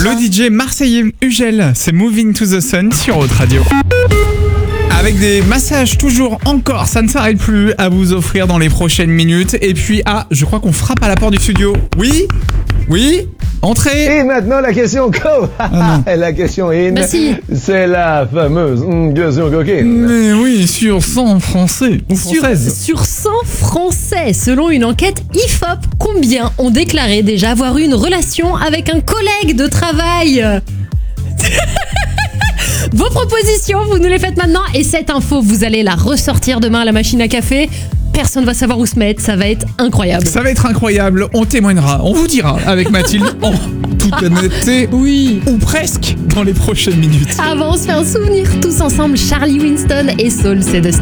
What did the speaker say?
Le DJ marseillais Ugel, c'est Moving to the Sun sur Haute Radio. Avec des massages toujours encore, ça ne s'arrête plus à vous offrir dans les prochaines minutes. Et puis, je crois qu'on frappe à la porte du studio. Oui, entrez. Et maintenant la question la question in, c'est la fameuse question coquine. Mais oui, sur 100 Français ou Françaises. Sur 100 Français, selon une enquête IFOP, combien ont déclaré déjà avoir eu une relation avec un collègue de travail? Vos propositions, vous nous les faites maintenant. Et cette info, vous allez la ressortir demain à la machine à café. Personne va savoir où se mettre, ça va être incroyable. Ça va être incroyable, on témoignera, on vous dira avec Mathilde en toute honnêteté, oui, ou presque, dans les prochaines minutes. Avant, on se fait un souvenir tous ensemble. Charlie Winston et Soul, c'est de